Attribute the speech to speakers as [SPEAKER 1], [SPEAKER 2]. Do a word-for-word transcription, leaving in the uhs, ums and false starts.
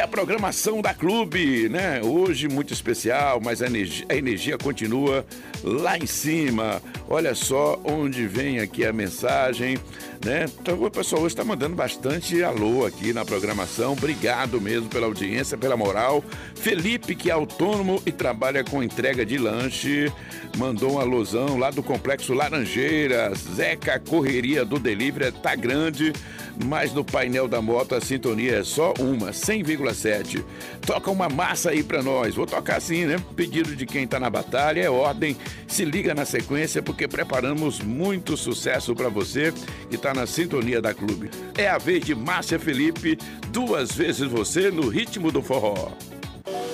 [SPEAKER 1] programação da Clube, né? Hoje muito especial, mas a energia, a energia continua lá em cima. Olha só onde vem aqui a mensagem, né? Então, o pessoal hoje está mandando bastante alô aqui na programação. Obrigado mesmo pela audiência, pela moral. Felipe, que é autônomo e trabalha com entrega de lanche, mandou um alôzão lá do Complexo Laranjeiras. Zeca, a correria do delivery tá grande, mas no painel da moto a sintonia é só uma, cem vírgula sete. Toca uma massa aí pra nós. Vou tocar sim, né? Pedido de quem tá na batalha, é ordem. Se liga na sequência porque preparamos muito sucesso pra você que tá na sintonia da Clube. É a vez de Márcia Felipe, duas vezes você no ritmo do forró.